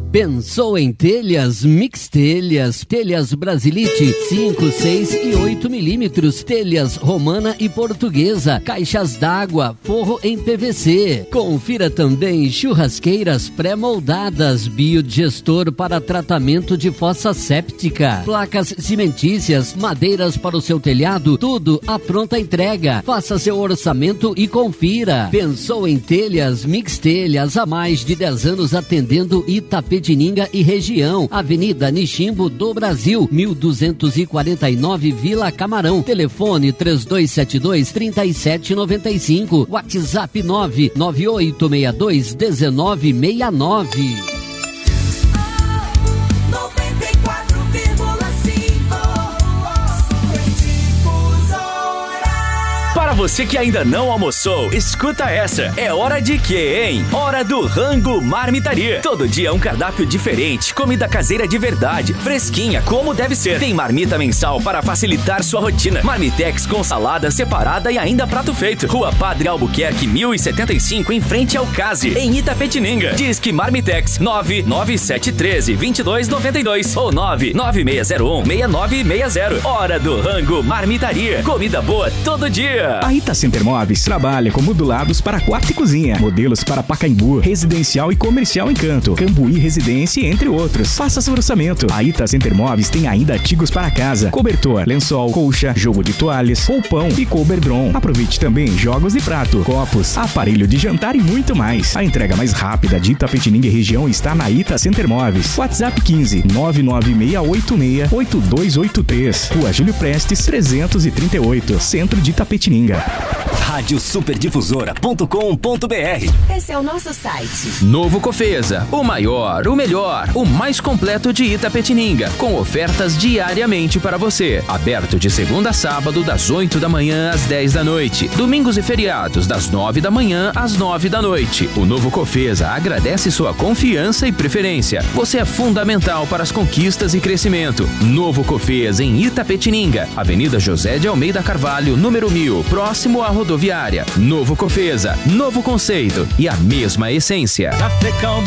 Pensou em telhas? Mix Telhas, telhas Brasilite, 5, 6 e 8 milímetros, telhas romana e portuguesa, caixas d'água, forro em PVC. Confira também churrasqueiras pré-moldadas, biodigestor para tratamento de fossa séptica, placas cimentícias, madeiras para o seu telhado, tudo à pronta entrega. Faça seu orçamento e confira. Pensou em telhas? Mix Telhas, há mais de 10 anos atendendo Itapetininga e região. Avenida Niximbo do Brasil, 1249 Vila Camarão. Telefone 3272-3795. WhatsApp 99862-1969. Para você que ainda não almoçou, escuta essa. É hora de quê, hein? Hora do Rango Marmitaria. Todo dia um cardápio diferente, comida caseira de verdade, fresquinha, como deve ser. Tem marmita mensal para facilitar sua rotina. Marmitex com salada separada e ainda prato feito. Rua Padre Albuquerque, 1075, em frente ao Case, em Itapetininga. Disque Marmitex 99713-2292 ou 99601-6960. Hora do Rango Marmitaria. Comida boa todo dia. A Ita Center Móveis trabalha com modulados para quarto e cozinha, modelos para Pacaembu, residencial e comercial Encanto, Cambuí Residência, entre outros. Faça seu orçamento. A Ita Center Móveis tem ainda artigos para casa, cobertor, lençol, colcha, jogo de toalhas, roupão e Coberdron. Aproveite também jogos de prato, copos, aparelho de jantar e muito mais. A entrega mais rápida de Itapetininga e região está na Ita Center Móveis. WhatsApp 15 99686-8283. Rua Júlio Prestes 338, Centro de Itapetininga. Radiosuperdifusora.com.br. Esse é o nosso site. Novo Cofesa, o maior, o melhor, o mais completo de Itapetininga, com ofertas diariamente para você. Aberto de segunda a sábado, das 8 da manhã às 10 da noite. Domingos e feriados, das 9 da manhã às 9 da noite. O Novo Cofesa agradece sua confiança e preferência. Você é fundamental para as conquistas e crescimento. Novo Cofesa em Itapetininga, Avenida José de Almeida Carvalho, número 1000, próximo à rodoviária. Novo Cofesa, novo conceito e a mesma essência. Café Calma